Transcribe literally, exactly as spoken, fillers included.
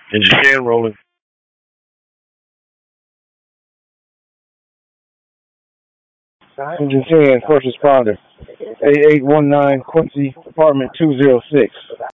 Engine ten rolling. Engine ten, first responder. eight eight one nine Quincy, apartment two oh six.